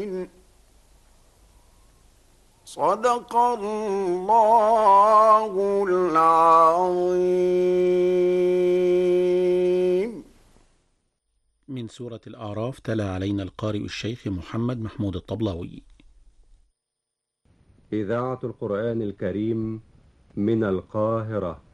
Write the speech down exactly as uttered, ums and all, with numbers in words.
صدق الله العظيم. من سورة الأعراف تلا علينا القارئ الشيخ محمد محمود الطبلاوي. إذاعة القرآن الكريم من القاهرة.